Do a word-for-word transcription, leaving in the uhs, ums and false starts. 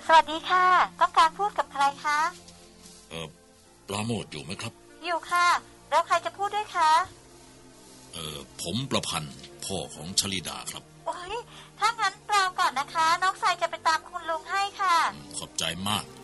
สวัสดีค่ะต้องการพูดกับใครคะเออปราโมทอยู่ไหมครับอยู่ค่ะแล้วใครจะพูดด้วยคะเออผมประพันธ์พ่อของชลิดาครับโอ้ยถ้างั้นรอก่อนนะคะน้องสายจะไปตามคุณลุงให้ค่ะขอบใจมาก